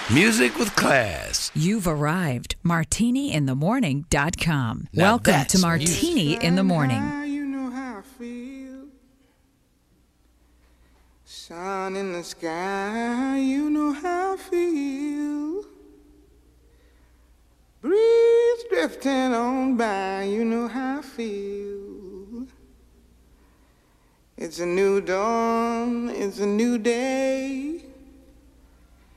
Music with class. You've arrived. MartiniInTheMorning.com. Now Welcome that's to Martini in the Morning. You know how I feel. Sun in the sky, you know how I feel. Breeze drifting on by, you know how I feel. It's a new dawn, it's a new day.